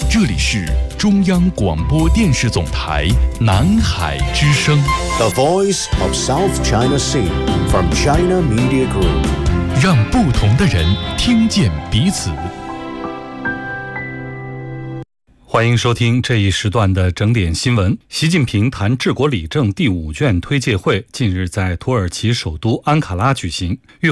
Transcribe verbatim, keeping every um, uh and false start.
这里是中央广播电视总台南海之声 The Voice of South China Sea from China Media Group， 让不同的人听见彼此。欢迎收听这一时段的整点新闻。习近平谈治国理政第五卷推介会近日在土耳其首都安卡拉举行。